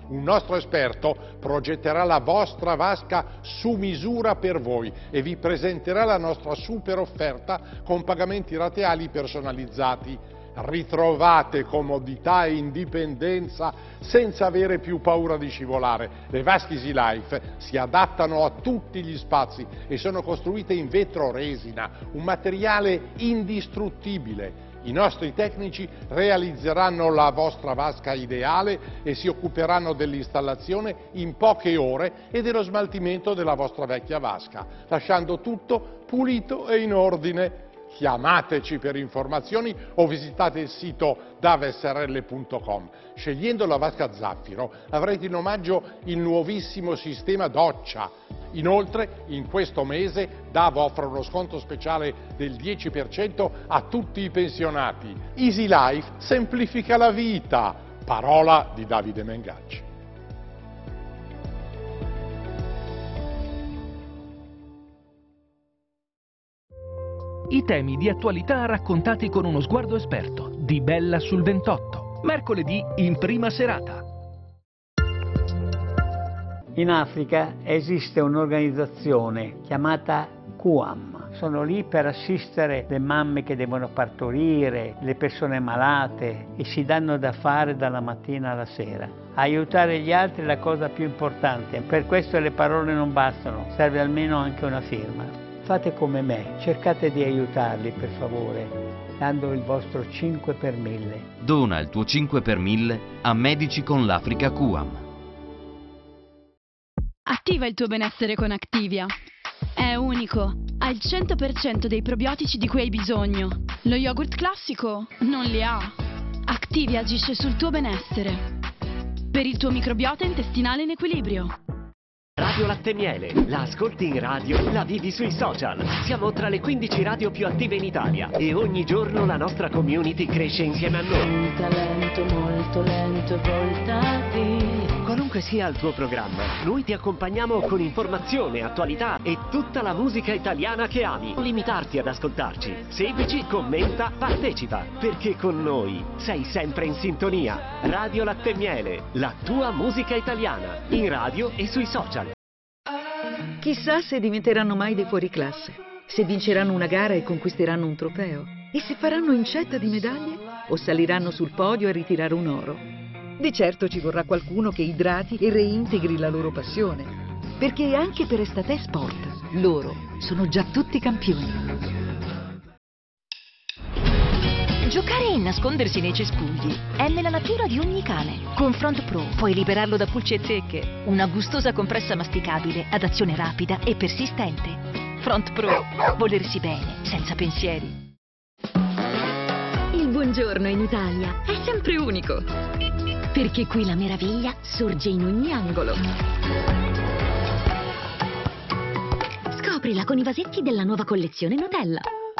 Un nostro esperto progetterà la vostra vasca su misura per voi e vi presenterà la nostra super offerta con pagamenti rateali personalizzati. Ritrovate comodità e indipendenza senza avere più paura di scivolare. Le vasche Easy Life si adattano a tutti gli spazi e sono costruite in vetro resina, un materiale indistruttibile. I nostri tecnici realizzeranno la vostra vasca ideale e si occuperanno dell'installazione in poche ore e dello smaltimento della vostra vecchia vasca, lasciando tutto pulito e in ordine. Chiamateci per informazioni o visitate il sito davsrl.com. Scegliendo la vasca Zaffiro avrete in omaggio il nuovissimo sistema doccia. Inoltre, in questo mese DAV offre uno sconto speciale del 10% a tutti i pensionati. Easy Life semplifica la vita. Parola di Davide Mengacci. I temi di attualità raccontati con uno sguardo esperto di Bella sul 28, mercoledì in prima serata. In Africa esiste un'organizzazione chiamata QAM. Sono lì per assistere le mamme che devono partorire, le persone malate e si danno da fare dalla mattina alla sera. Aiutare gli altri è la cosa più importante, per questo le parole non bastano, serve almeno anche una firma. Fate come me, cercate di aiutarli per favore, dando il vostro 5 per 1000. Dona il tuo 5 per 1000 a Medici con l'Africa QAM. Attiva il tuo benessere con Activia. È unico, ha il 100% dei probiotici di cui hai bisogno. Lo yogurt classico non li ha. Activia agisce sul tuo benessere. Per il tuo microbiota intestinale in equilibrio. Radio Latte Miele, la ascolti in radio, la vivi sui social. Siamo tra le 15 radio più attive in Italia e ogni giorno la nostra community cresce insieme a noi. Un talento molto lento e voltati. Qualunque sia il tuo programma, noi ti accompagniamo con informazione, attualità e tutta la musica italiana che ami. Non limitarti ad ascoltarci. Seguici, commenta, partecipa, perché con noi sei sempre in sintonia. Radio Latte Miele, la tua musica italiana, in radio e sui social. Chissà se diventeranno mai dei fuoriclasse, se vinceranno una gara e conquisteranno un trofeo, e se faranno incetta di medaglie o saliranno sul podio a ritirare un oro. Di certo ci vorrà qualcuno che idrati e reintegri la loro passione, perché anche per Estate Sport loro sono già tutti campioni. Giocare e nascondersi nei cespugli è nella natura di ogni cane. Con Front Pro puoi liberarlo da pulci e zecche. Una gustosa compressa masticabile ad azione rapida e persistente. Front Pro, volersi bene, senza pensieri. Il buongiorno in Italia è sempre unico, perché qui la meraviglia sorge in ogni angolo. Scoprila con i vasetti della nuova collezione Nutella.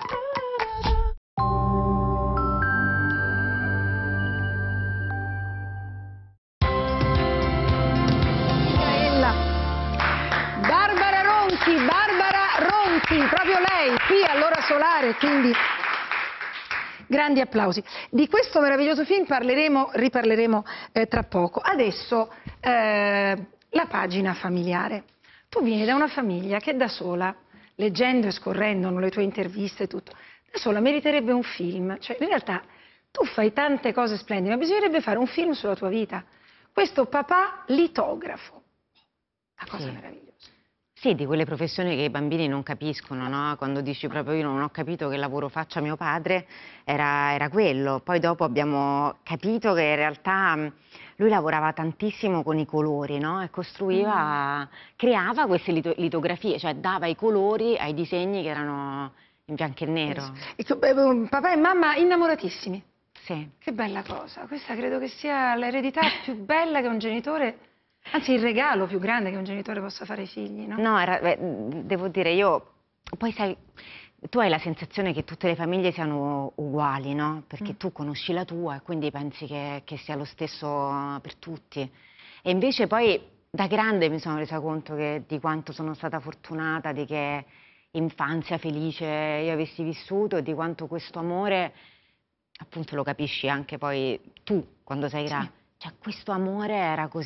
Barbara Ronchi, proprio lei, qui all'Ora Solare, quindi grandi applausi. Di questo meraviglioso film riparleremo tra poco. Adesso la pagina familiare. Tu vieni da una famiglia che da sola, leggendo e scorrendo le tue interviste e tutto, da sola meriterebbe un film. Cioè, in realtà tu fai tante cose splendide, ma bisognerebbe fare un film sulla tua vita. Questo papà litografo, una cosa meravigliosa. Sì, di quelle professioni che i bambini non capiscono, no? Quando dici proprio io non ho capito che lavoro faccia mio padre, era quello. Poi dopo abbiamo capito che in realtà lui lavorava tantissimo con i colori, no? E costruiva, creava queste litografie, cioè dava i colori ai disegni che erano in bianco e nero. Papà e mamma innamoratissimi. Sì. Che bella cosa, questa credo che sia l'eredità più bella che un genitore... Anzi, il regalo più grande che un genitore possa fare ai figli, no? No, devo dire, poi sai, tu hai la sensazione che tutte le famiglie siano uguali, no? Perché tu conosci la tua e quindi pensi che sia lo stesso per tutti. E invece poi da grande mi sono resa conto di quanto sono stata fortunata, di che infanzia felice io avessi vissuto e di quanto questo amore, appunto lo capisci anche poi tu quando sei grande. Cioè questo amore era così